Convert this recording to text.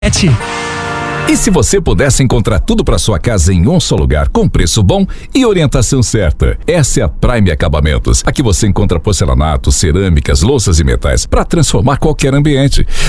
E se você pudesse encontrar tudo para sua casa em um só lugar, com preço bom e orientação certa? Essa é a Prime Acabamentos. Aqui você encontra porcelanato, cerâmicas, louças e metais para transformar qualquer ambiente.